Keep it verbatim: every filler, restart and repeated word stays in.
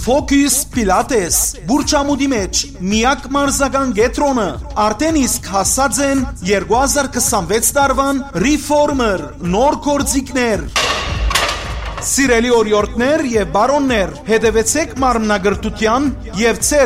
Focus Pilates Բուրչամուդի մեջ միակ մարզական կենտրոնը արդեն իսկ հասած են երկու հազար քսանվեց տարվան Reformer նոր գործիքներ։ Սիրելի օրիորդներ եւ բարոններ, հետևեցեք մարմնագրտության եւ